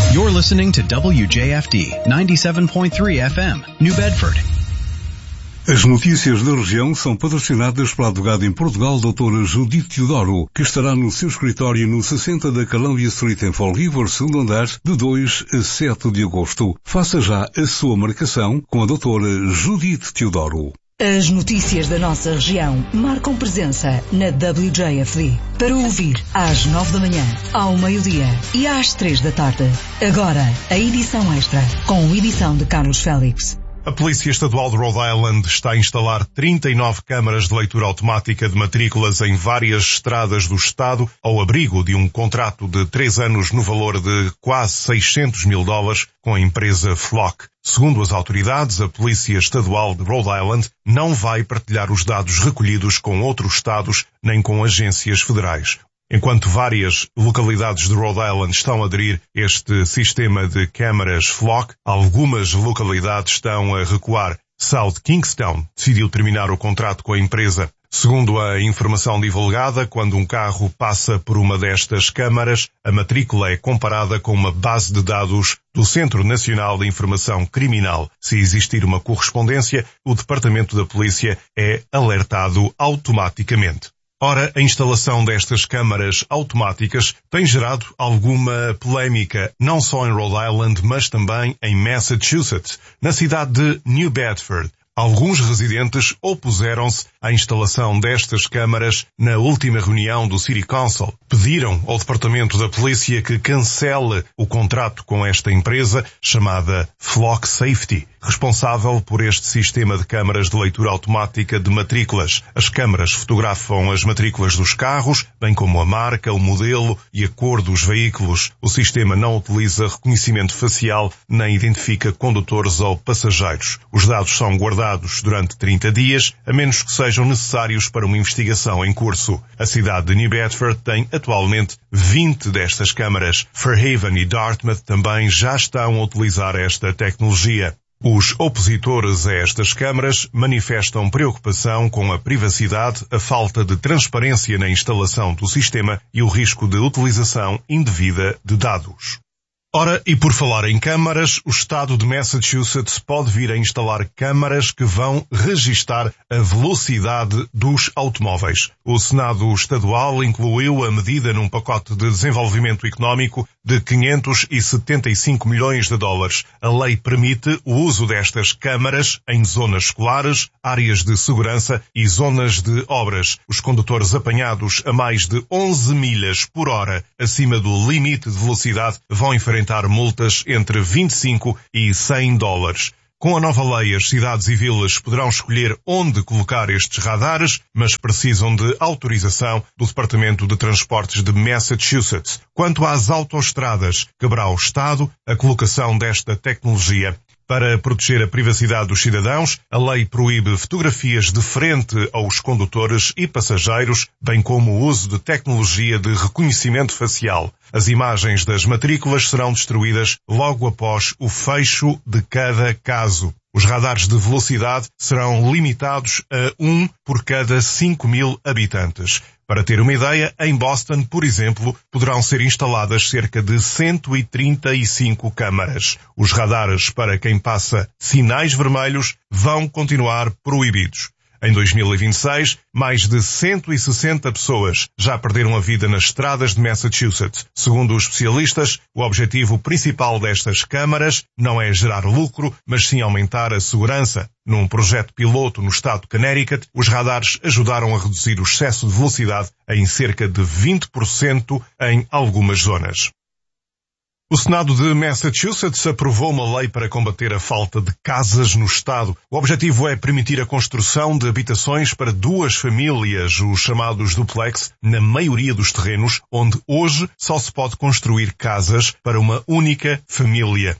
You're listening to WJFD 97.3 FM, New Bedford. As notícias da região são patrocinadas pela advogada em Portugal, doutora Judite Teodoro, que estará no seu escritório no 60 da Columbia Street em Fall River, segundo andar, de 2 a 7 de agosto. Faça já a sua marcação com a doutora Judite Teodoro. As notícias da nossa região marcam presença na WJFD. Para ouvir às 9 da manhã, ao meio-dia e às 3 da tarde. Agora, a edição extra, com edição de Carlos Félix. A Polícia Estadual de Rhode Island está a instalar 39 câmaras de leitura automática de matrículas em várias estradas do estado, ao abrigo de um contrato de 3 anos no valor de quase $600 mil com a empresa Flock. Segundo as autoridades, a Polícia Estadual de Rhode Island não vai partilhar os dados recolhidos com outros estados nem com agências federais. Enquanto várias localidades de Rhode Island estão a aderir a este sistema de câmaras Flock, algumas localidades estão a recuar. South Kingstown decidiu terminar o contrato com a empresa. Segundo a informação divulgada, quando um carro passa por uma destas câmaras, a matrícula é comparada com uma base de dados do Centro Nacional de Informação Criminal. Se existir uma correspondência, o Departamento da Polícia é alertado automaticamente. Ora, a instalação destas câmaras automáticas tem gerado alguma polémica, não só em Rhode Island, mas também em Massachusetts, na cidade de New Bedford. Alguns residentes opuseram-se à instalação destas câmaras na última reunião do City Council. Pediram ao Departamento da Polícia que cancele o contrato com esta empresa chamada Flock Safety, responsável por este sistema de câmaras de leitura automática de matrículas. As câmaras fotografam as matrículas dos carros, bem como a marca, o modelo e a cor dos veículos. O sistema não utiliza reconhecimento facial nem identifica condutores ou passageiros. Os dados são guardados durante 30 dias, a menos que sejam necessários para uma investigação em curso. A cidade de New Bedford tem atualmente 20 destas câmaras. Fairhaven e Dartmouth também já estão a utilizar esta tecnologia. Os opositores a estas câmaras manifestam preocupação com a privacidade, a falta de transparência na instalação do sistema e o risco de utilização indevida de dados. Ora, e por falar em câmaras, o estado de Massachusetts pode vir a instalar câmaras que vão registar a velocidade dos automóveis. O Senado Estadual incluiu a medida num pacote de desenvolvimento económico de $575 milhões. A lei permite o uso destas câmaras em zonas escolares, áreas de segurança e zonas de obras. Os condutores apanhados a mais de 11 milhas por hora acima do limite de velocidade vão enfrentar multas entre $25 e $100. Com a nova lei, as cidades e vilas poderão escolher onde colocar estes radares, mas precisam de autorização do Departamento de Transportes de Massachusetts. Quanto às autoestradas, caberá ao Estado a colocação desta tecnologia. Para proteger a privacidade dos cidadãos, a lei proíbe fotografias de frente aos condutores e passageiros, bem como o uso de tecnologia de reconhecimento facial. As imagens das matrículas serão destruídas logo após o fecho de cada caso. Os radares de velocidade serão limitados a 1 por cada 5.000 habitantes. Para ter uma ideia, em Boston, por exemplo, poderão ser instaladas cerca de 135 câmaras. Os radares para quem passa sinais vermelhos vão continuar proibidos. Em 2026, mais de 160 pessoas já perderam a vida nas estradas de Massachusetts. Segundo os especialistas, o objetivo principal destas câmaras não é gerar lucro, mas sim aumentar a segurança. Num projeto piloto no estado de Connecticut, os radares ajudaram a reduzir o excesso de velocidade em cerca de 20% em algumas zonas. O Senado de Massachusetts aprovou uma lei para combater a falta de casas no estado. O objetivo é permitir a construção de habitações para 2 famílias, os chamados duplex, na maioria dos terrenos, onde hoje só se pode construir casas para uma única família.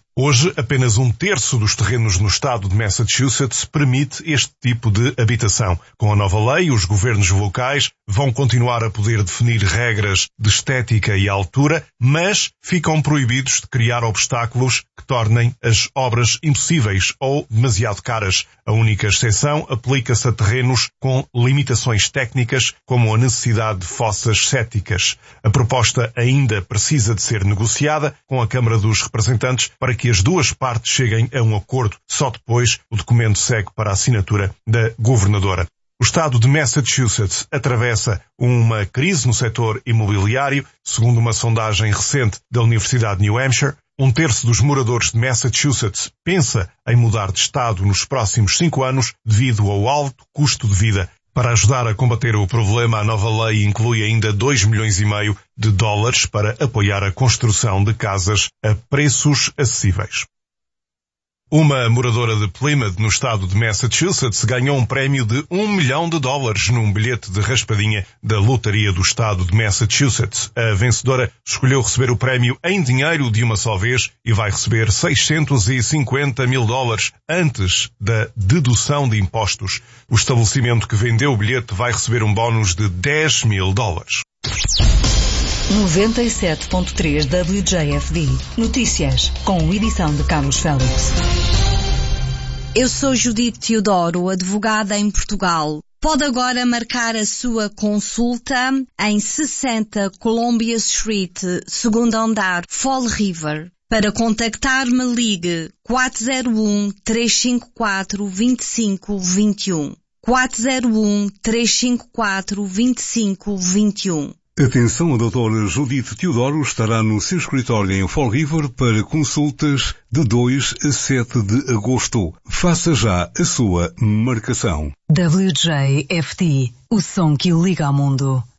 Hoje, apenas 1/3 dos terrenos no estado de Massachusetts permite este tipo de habitação. Com a nova lei, os governos locais vão continuar a poder definir regras de estética e altura, mas ficam proibidos de criar obstáculos que tornem as obras impossíveis ou demasiado caras. A única exceção aplica-se a terrenos com limitações técnicas, como a necessidade de fossas sépticas. A proposta ainda precisa de ser negociada com a Câmara dos Representantes para que as duas partes cheguem a um acordo. Só depois o documento segue para a assinatura da governadora. O estado de Massachusetts atravessa uma crise no setor imobiliário, segundo uma sondagem recente da Universidade de New Hampshire. 1/3 dos moradores de Massachusetts pensa em mudar de estado nos próximos 5 anos devido ao alto custo de vida. Para ajudar a combater o problema, a nova lei inclui ainda $2,5 milhões para apoiar a construção de casas a preços acessíveis. Uma moradora de Plymouth, no estado de Massachusetts, ganhou um prémio de $1 milhão num bilhete de raspadinha da lotaria do estado de Massachusetts. A vencedora escolheu receber o prémio em dinheiro de uma só vez e vai receber $650 mil antes da dedução de impostos. O estabelecimento que vendeu o bilhete vai receber um bónus de $10 mil. 97.3 WJFD. Notícias, com edição de Carlos Félix. Eu sou Judite Teodoro, advogada em Portugal. Pode agora marcar a sua consulta em 60 Columbia Street, segundo andar, Fall River. Para contactar-me, ligue 401-354-2521. 401-354-2521. Atenção, a doutora Judite Teodoro estará no seu escritório em Fall River para consultas de 2 a 7 de agosto. Faça já a sua marcação. WJFD, o som que o liga ao mundo.